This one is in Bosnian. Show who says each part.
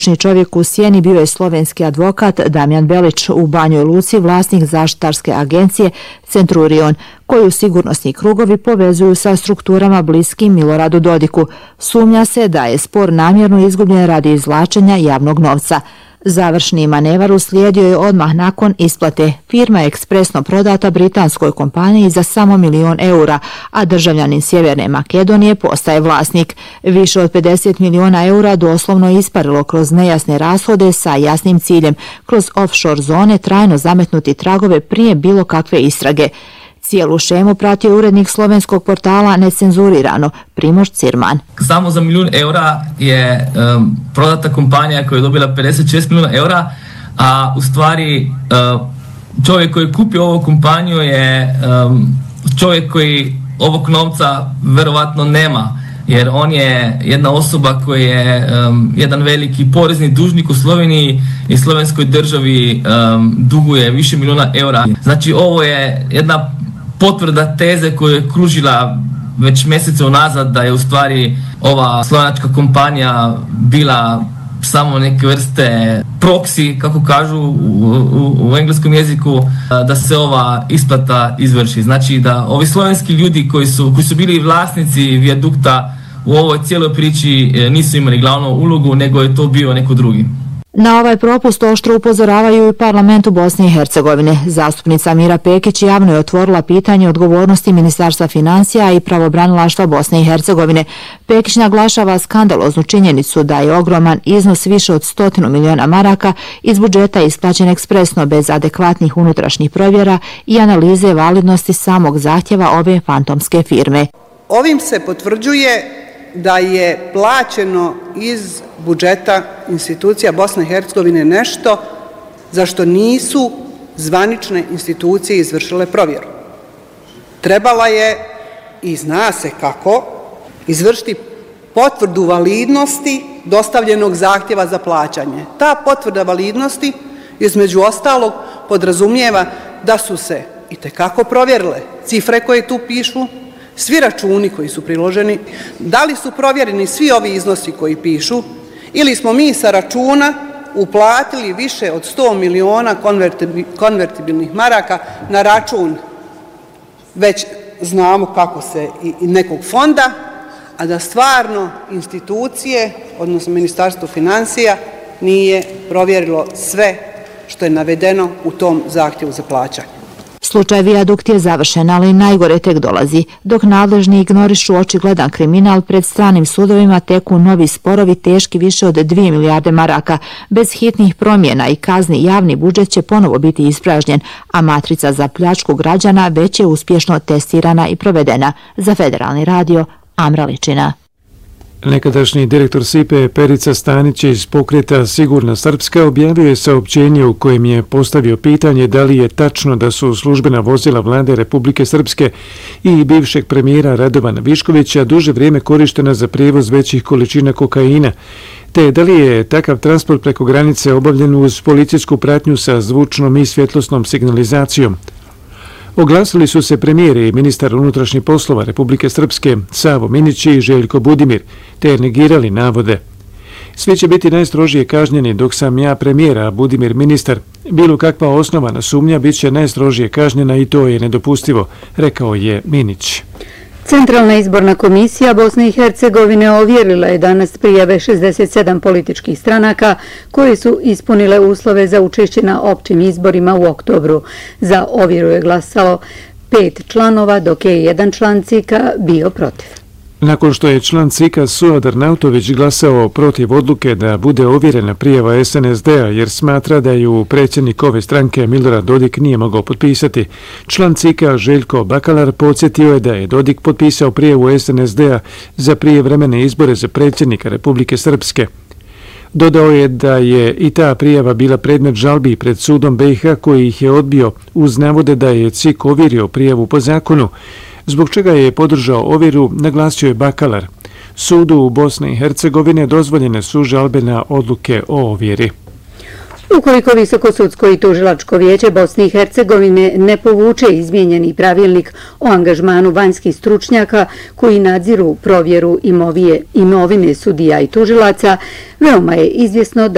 Speaker 1: Čovjek u sjeni bio je slovenski advokat Damjan Belić, u Banjoj Luci vlasnik zaštitarske agencije Centurion, koju sigurnosni krugovi povezuju sa strukturama bliskim Miloradu Dodiku. Sumnja se da je spor namjerno izgubljen radi izvlačenja javnog novca. Završni manevar uslijedio je odmah nakon isplate. Firma je ekspresno prodata britanskoj kompaniji za samo €1 milion, a državljanin Sjeverne Makedonije postaje vlasnik. Više od €50 miliona doslovno je isparilo kroz nejasne rashode sa jasnim ciljem, kroz offshore zone trajno zametnuti tragove prije bilo kakve istrage. Cijelu šemu pratio urednik slovenskog portala Necenzurirano, Primož Cirman.
Speaker 2: Samo za €1 milion je prodata kompanija koja je dobila €56 miliona, a u stvari čovjek koji je kupio ovu kompaniju je čovjek koji ovog novca verovatno nema, jer on je jedna osoba koja je jedan veliki porezni dužnik u Sloveniji i slovenskoj državi duguje više miliona eura. Znači ovo je jedna potvrda teze koja je kružila već mjesece unazad da je u stvari ova slovenačka kompanija bila samo neke vrste proxy, kako kažu u engleskom jeziku, da se ova isplata izvrši. Znači da ovi slovenski ljudi koji su bili vlasnici vijadukta u ovoj cijeloj priči nisu imali glavnu ulogu, nego je to bio neko drugi.
Speaker 1: Na ovaj propust oštro upozoravaju i parlamentu Bosne i Hercegovine. Zastupnica Mira Pekić javno je otvorila pitanje odgovornosti Ministarstva financija i pravobranilaštva Bosne i Hercegovine. Pekić naglašava skandaloznu činjenicu da je ogroman iznos više od 100 miliona maraka iz budžeta isplaćen ekspresno bez adekvatnih unutrašnjih provjera i analize validnosti samog zahtjeva ove fantomske firme.
Speaker 3: Ovim se potvrđuje da je plaćeno iz budžeta institucija Bosne i Hercegovine nešto za što nisu zvanične institucije izvršile provjeru. Trebala je, i zna se kako, izvršiti potvrdu validnosti dostavljenog zahtjeva za plaćanje. Ta potvrda validnosti između ostalog podrazumijeva da su se itekako provjerile cifre koje tu pišu, svi računi koji su priloženi, da li su provjereni svi ovi iznosi koji pišu, ili smo mi sa računa uplatili više od 100 miliona konvertibilnih maraka na račun, već znamo kako se i nekog fonda, a da stvarno institucije, odnosno Ministarstvo financija, nije provjerilo sve što je navedeno u tom zahtjevu za plaćanje.
Speaker 1: Slučaj Vijadukt je završen, ali najgore tek dolazi. Dok nadležni ignorišu očigledan kriminal, pred stranim sudovima teku novi sporovi teški više od 2 milijarde maraka. Bez hitnih promjena i kazni javni budžet će ponovo biti ispražnjen, a matrica za pljačku građana već je uspješno testirana i provedena. Za Federalni radio, Amra Ličina.
Speaker 4: Nekadašnji direktor SIPE Perica Stanić iz pokreta Sigurna Srpska objavio je saopćenje u kojem je postavio pitanje da li je tačno da su službena vozila vlade Republike Srpske i bivšeg premijera Radovana Viškovića duže vrijeme korištena za prijevoz većih količina kokaina, te da li je takav transport preko granice obavljen uz policijsku pratnju sa zvučnom i svjetlosnom signalizacijom. Oglasili su se premijer i ministar unutrašnjih poslova Republike Srpske Savo Minić i Željko Budimir, te negirali navode. Svi će biti najstrožije kažnjeni, dok sam ja premijer, a Budimir ministar. Bilo kakva osnovana sumnja bit će najstrožije kažnjena i to je nedopustivo, rekao je Minić.
Speaker 5: Centralna izborna komisija Bosne i Hercegovine ovjerila je danas prijave 67 političkih stranaka koje su ispunile uslove za učešće na općim izborima u oktobru. Za ovjeru je glasalo 5 članova, dok je jedan član CIK-a bio protiv.
Speaker 4: Nakon što je član CIK-a Suad Arnautović glasao protiv odluke da bude ovjerena prijava SNSD-a jer smatra da ju predsjednik ove stranke Milorad Dodik nije mogao potpisati, član CIK-a Željko Bakalar podsjetio je da je Dodik potpisao prijavu SNSD-a za prijevremene izbore za predsjednika Republike Srpske. Dodao je da je i ta prijava bila predmet žalbi pred sudom BiH koji ih je odbio uz navode da je CIK ovjerio prijavu po zakonu, zbog čega je podržao ovjeru, naglasio je Bakalar. Sudu u Bosni i Hercegovine dozvoljene su žalbe na odluke o ovjeri.
Speaker 5: Ukoliko Visokosudsko i tužilačko vijeće Bosne i Hercegovine ne povuče izmijenjeni pravilnik o angažmanu vanjskih stručnjaka koji nadziru provjeru imovine sudija i tužilaca, veoma je izvjesno da